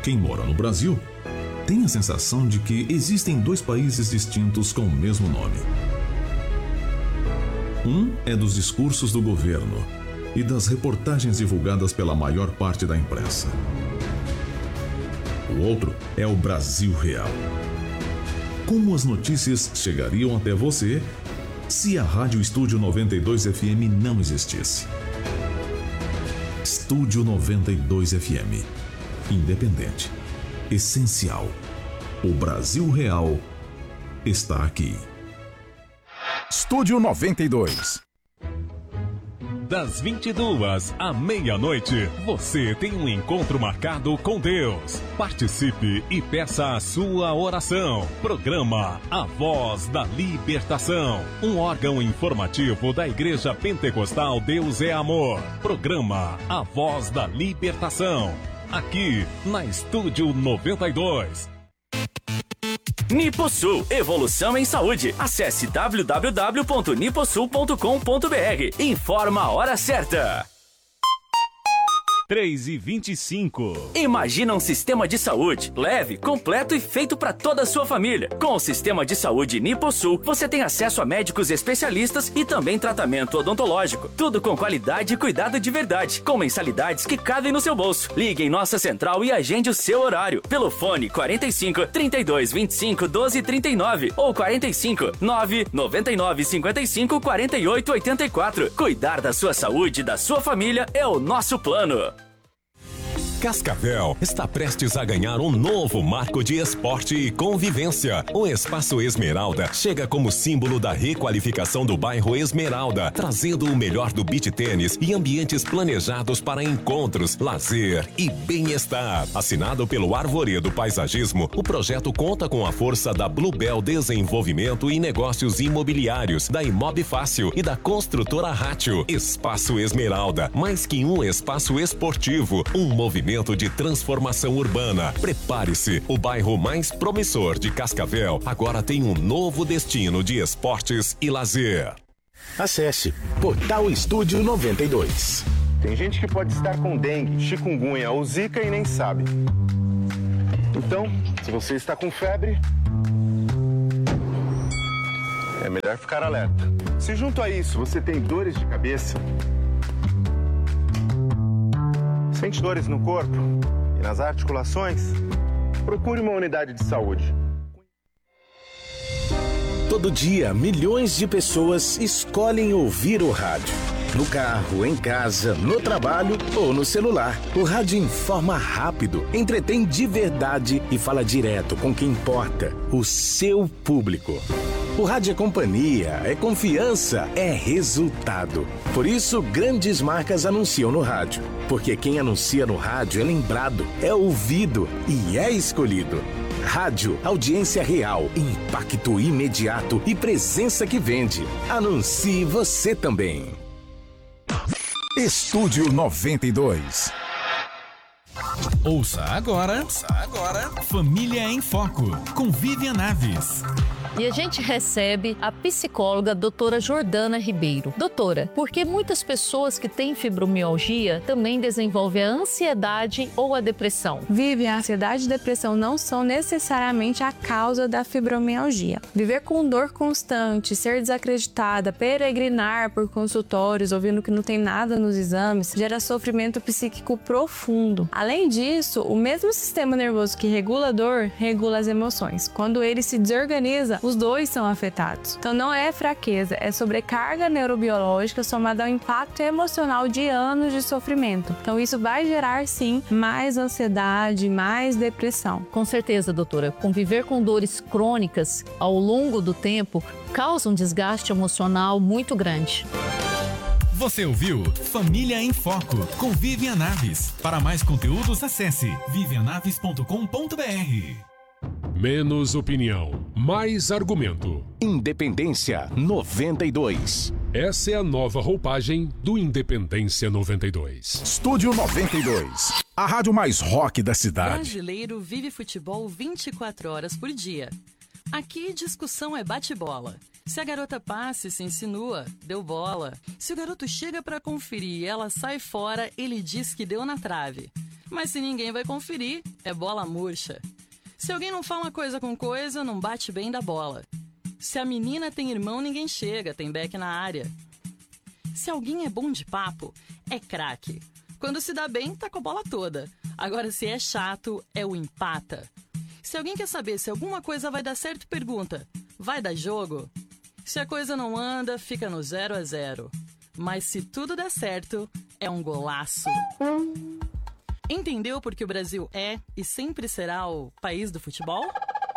Quem mora no Brasil tem a sensação de que existem dois países distintos com o mesmo nome. Um é dos discursos do governo e das reportagens divulgadas pela maior parte da imprensa. O outro é o Brasil real. Como as notícias chegariam até você se a Rádio Estúdio 92 FM não existisse? Estúdio 92 FM. Independente. Essencial. O Brasil real está aqui. Estúdio 92. Das 22 à meia-noite, você tem um encontro marcado com Deus. Participe e peça a sua oração. Programa A Voz da Libertação, um órgão informativo da Igreja Pentecostal Deus é Amor. Programa A Voz da Libertação, aqui na Estúdio 92. Niposul, evolução em saúde. Acesse www.niposul.com.br. Informa a hora certa. 3h25. Imagina um sistema de saúde leve, completo e feito para toda a sua família. Com o sistema de saúde Niposul, você tem acesso a médicos especialistas e também tratamento odontológico. Tudo com qualidade e cuidado de verdade, com mensalidades que cabem no seu bolso. Ligue em nossa central e agende o seu horário pelo fone 45 32 25 12 39 ou 45 9 99 55 48 84. Cuidar da sua saúde e da sua família é o nosso plano. Cascavel está prestes a ganhar um novo marco de esporte e convivência. O Espaço Esmeralda chega como símbolo da requalificação do bairro Esmeralda, trazendo o melhor do beach tênis e ambientes planejados para encontros, lazer e bem-estar. Assinado pelo Arvoredo Paisagismo, o projeto conta com a força da Bluebell Desenvolvimento e Negócios Imobiliários, da Imob Fácil e da construtora Rátio. Espaço Esmeralda, mais que um espaço esportivo, um movimento de transformação urbana. Prepare-se, o bairro mais promissor de Cascavel agora tem um novo destino de esportes e lazer. Acesse Portal Estúdio 92. Tem gente que pode estar com dengue, chikungunya ou zika e nem sabe. Então, se você está com febre, é melhor ficar alerta. Se junto a isso você tem dores de cabeça, sente dores no corpo e nas articulações, procure uma unidade de saúde. Todo dia, milhões de pessoas escolhem ouvir o rádio. No carro, em casa, no trabalho ou no celular. O rádio informa rápido, entretém de verdade e fala direto com quem importa, o seu público. O rádio é companhia, é confiança, é resultado. Por isso, grandes marcas anunciam no rádio. Porque quem anuncia no rádio é lembrado, é ouvido e é escolhido. Rádio, audiência real, impacto imediato e presença que vende. Anuncie você também. Estúdio 92. Ouça agora Família em Foco, com Vivian Naves. E a gente recebe a psicóloga doutora Jordana Ribeiro. Doutora, por que muitas pessoas que têm fibromialgia também desenvolvem a ansiedade ou a depressão? Vivian, a ansiedade e depressão não são necessariamente a causa da fibromialgia. Viver com dor constante, ser desacreditada, peregrinar por consultórios, ouvindo que não tem nada nos exames, gera sofrimento psíquico profundo. Além disso, o mesmo sistema nervoso que regula a dor, regula as emoções. Quando ele se desorganiza, os dois são afetados. Então não é fraqueza, é sobrecarga neurobiológica somada ao impacto emocional de anos de sofrimento. Então isso vai gerar sim mais ansiedade, mais depressão. Com certeza, doutora. Conviver com dores crônicas ao longo do tempo causa um desgaste emocional muito grande. Você ouviu Família em Foco, com Vivian Naves. Para mais conteúdos, acesse vivianaves.com.br. Menos opinião, mais argumento. Independência 92. Essa é a nova roupagem do Independência 92. Estúdio 92. A rádio mais rock da cidade. Brasileiro vive futebol 24 horas por dia. Aqui, discussão é bate-bola. Se a garota passa e se insinua, deu bola. Se o garoto chega pra conferir e ela sai fora, ele diz que deu na trave. Mas se ninguém vai conferir, é bola murcha. Se alguém não fala coisa com coisa, não bate bem da bola. Se a menina tem irmão, ninguém chega, tem beck na área. Se alguém é bom de papo, é craque. Quando se dá bem, tá com a bola toda. Agora, se é chato, é o empata. Se alguém quer saber se alguma coisa vai dar certo, pergunta: vai dar jogo? Se a coisa não anda, fica no 0-0. Mas se tudo der certo, é um golaço. Entendeu porque o Brasil é e sempre será o país do futebol?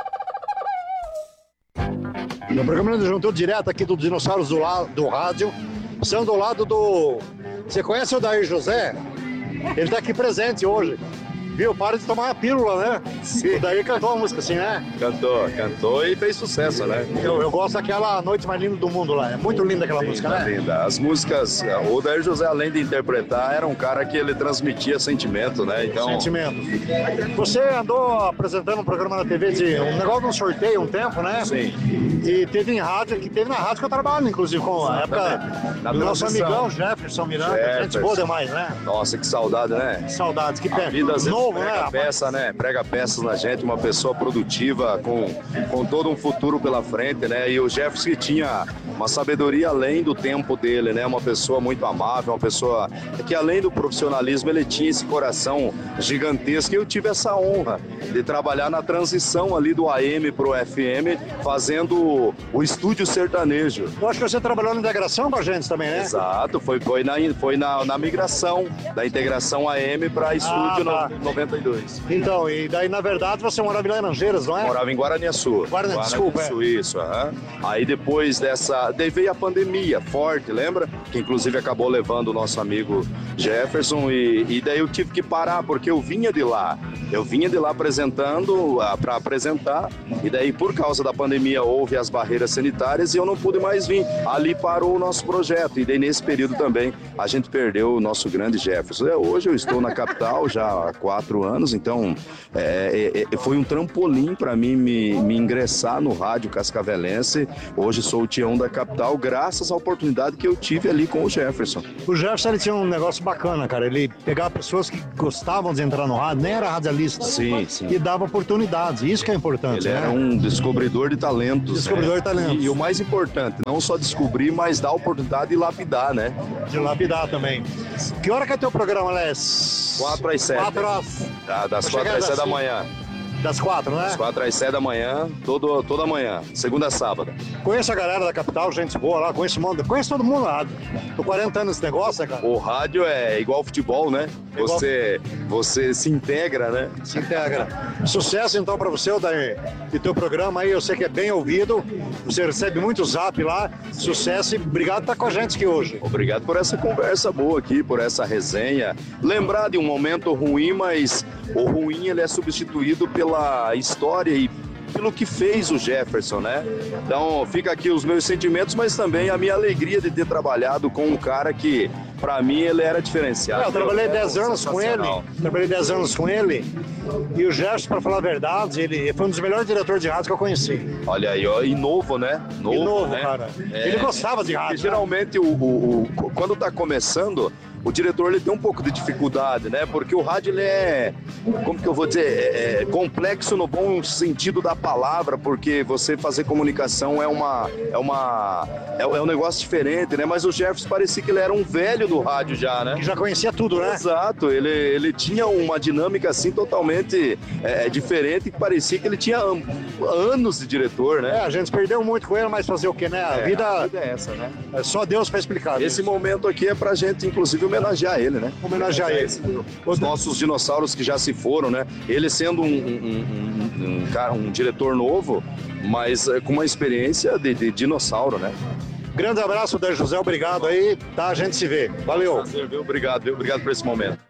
No programa de juntou direto aqui do Dinossauros do Rádio. São do lado do... Você conhece o Dair José? Ele tá aqui presente hoje. Viu? Para de tomar uma pílula, né? Sim. O Dair cantou uma música assim, né? Cantou e fez sucesso, né? Eu gosto daquela Noite Mais Linda do Mundo lá. É muito linda aquela música, né? Linda. As músicas... O Dair José, além de interpretar, era um cara que ele transmitia sentimento, né? Então... Sentimento. Você andou apresentando um programa na TV de um negócio de um sorteio um tempo, né? Sim. E teve na rádio que eu trabalho, inclusive, com a época do nosso amigão Jefferson Miranda. Gente boa demais, né? Nossa, que saudade, né? Saudades, que pena. Novo, prega peça, né? Prega peças na gente, uma pessoa produtiva, com todo um futuro pela frente, né? E o Jefferson tinha uma sabedoria além do tempo dele, né? Uma pessoa muito amável, uma pessoa que além do profissionalismo, ele tinha esse coração gigantesco. E eu tive essa honra de trabalhar na transição ali do AM pro FM, fazendo o estúdio sertanejo. Eu acho que você trabalhou na integração com a gente também, né? Exato, foi na migração da integração AM para estúdio 92. Então, e daí na verdade você morava em Laranjeiras, não é? Morava em Guaraniaçu. Desculpa. Isso, Aí depois daí veio a pandemia forte, lembra? Que inclusive acabou levando o nosso amigo Jefferson e daí eu tive que parar, porque eu vinha de lá apresentando, para apresentar, e daí por causa da pandemia houve as barreiras sanitárias e eu não pude mais vir. Ali parou o nosso projeto, e daí nesse período também a gente perdeu o nosso grande Jefferson. Hoje eu estou na capital já há 4 anos, então foi um trampolim para mim me ingressar no rádio cascavelense. Hoje sou o Tião da capital, graças à oportunidade que eu tive ali com o Jefferson. O Jefferson, ele tinha um negócio bacana, cara. Ele pegava pessoas que gostavam de entrar no rádio, nem era radialista. Sim. E dava oportunidades. Isso que é importante, Ele era um descobridor de talentos. Descobridor de talentos. E o mais importante, não só descobrir, mas dar a oportunidade de lapidar, né? De lapidar também. Que hora que é teu programa, Léo? 4 às 7. Das 4 às 7 da manhã. Das 4, né? Das 4 às 7 da manhã, toda manhã, segunda a sábado. Conheço a galera da capital, gente boa lá, conheço todo mundo lá. Tô 40 anos nesse negócio, né, cara? O rádio é igual futebol, né? Você se integra, né? Se integra. Sucesso então pra você, Odair, e teu programa aí, eu sei que é bem ouvido, você recebe muito zap lá, sucesso e obrigado por estar com a gente aqui hoje. Obrigado por essa conversa boa aqui, por essa resenha. Lembrar de um momento ruim, mas o ruim ele é substituído pela história e pelo que fez o Jefferson, né? Então fica aqui os meus sentimentos, mas também a minha alegria de ter trabalhado com um cara que, pra mim, ele era diferenciado. Eu trabalhei 10 anos com ele, e o Jefferson, pra falar a verdade, ele foi um dos melhores diretores de rádio que eu conheci. Olha aí, ó, e novo, né? Novo, né? Cara. Ele gostava de rádio. Geralmente, quando tá começando, o diretor ele tem um pouco de dificuldade, né? Porque o rádio ele é, como que eu vou dizer, complexo no bom sentido da palavra, porque você fazer comunicação é um negócio diferente, né? Mas o Jefferson parecia que ele era um velho do rádio já, né? Que já conhecia tudo, né? Exato, ele tinha uma dinâmica assim totalmente diferente, que parecia que ele tinha anos de diretor, né? A gente perdeu muito com ele, mas fazer o quê, né? A vida é essa, né? É só Deus pra explicar. Esse momento aqui é pra gente, inclusive, homenagear ele, né? Homenagear ele. Os nossos dinossauros que já se foram, né? Ele sendo um diretor novo, mas com uma experiência de dinossauro, né? Grande abraço, Dair José, obrigado aí, tá? A gente se vê. Valeu. Prazer, viu? Obrigado por esse momento.